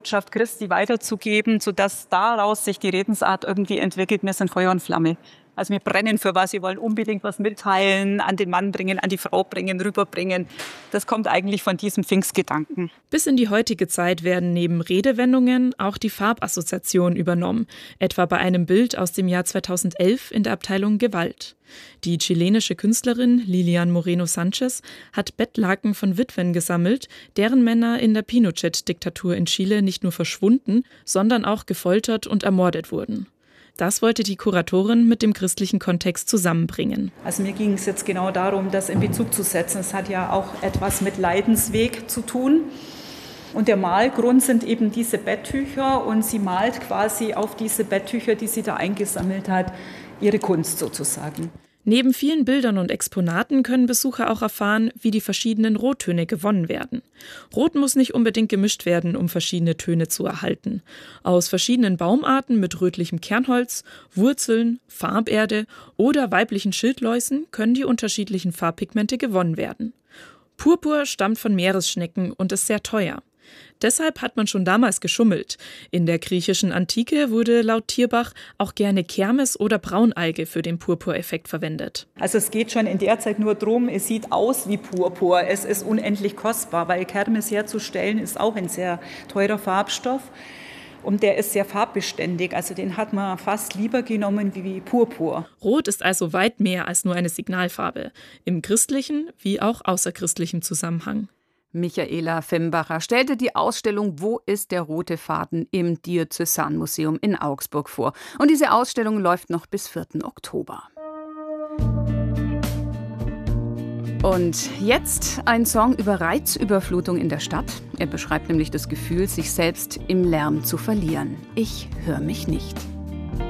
Botschaft Christi weiterzugeben, sodass daraus sich die Redensart irgendwie entwickelt. Wir sind Feuer und Flamme. Also wir brennen für was, wir wollen unbedingt was mitteilen, an den Mann bringen, an die Frau bringen, rüberbringen. Das kommt eigentlich von diesem Pfingstgedanken. Bis in die heutige Zeit werden neben Redewendungen auch die Farbassoziationen übernommen, etwa bei einem Bild aus dem Jahr 2011 in der Abteilung Gewalt. Die chilenische Künstlerin Lilian Moreno Sanchez hat Bettlaken von Witwen gesammelt, deren Männer in der Pinochet-Diktatur in Chile nicht nur verschwunden, sondern auch gefoltert und ermordet wurden. Das wollte die Kuratorin mit dem christlichen Kontext zusammenbringen. Also mir ging es jetzt genau darum, das in Bezug zu setzen. Es hat ja auch etwas mit Leidensweg zu tun. Und der Malgrund sind eben diese Betttücher und sie malt quasi auf diese Betttücher, die sie da eingesammelt hat, ihre Kunst sozusagen. Neben vielen Bildern und Exponaten können Besucher auch erfahren, wie die verschiedenen Rottöne gewonnen werden. Rot muss nicht unbedingt gemischt werden, um verschiedene Töne zu erhalten. Aus verschiedenen Baumarten mit rötlichem Kernholz, Wurzeln, Farberde oder weiblichen Schildläusen können die unterschiedlichen Farbpigmente gewonnen werden. Purpur stammt von Meeresschnecken und ist sehr teuer. Deshalb hat man schon damals geschummelt. In der griechischen Antike wurde laut Tierbach auch gerne Kermes oder Braunalge für den Purpureffekt verwendet. Also es geht schon in der Zeit nur darum, es sieht aus wie Purpur. Es ist unendlich kostbar, weil Kermes herzustellen ist auch ein sehr teurer Farbstoff. Und der ist sehr farbbeständig, also den hat man fast lieber genommen wie Purpur. Rot ist also weit mehr als nur eine Signalfarbe, im christlichen wie auch außerchristlichen Zusammenhang. Michaela Fembacher stellte die Ausstellung »Wo ist der rote Faden?« im Diözesanmuseum in Augsburg vor. Und diese Ausstellung läuft noch bis 4. Oktober. Und jetzt ein Song über Reizüberflutung in der Stadt. Er beschreibt nämlich das Gefühl, sich selbst im Lärm zu verlieren. Ich höre mich nicht.